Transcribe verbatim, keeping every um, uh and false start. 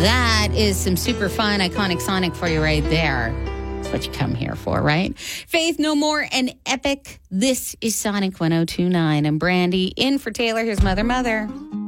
That is some super fun, iconic Sonic for you right there. That's what you come here for, right? Faith No More and Epic. This is Sonic one oh two point nine. And Brandy in for Taylor. Here's Mother Mother.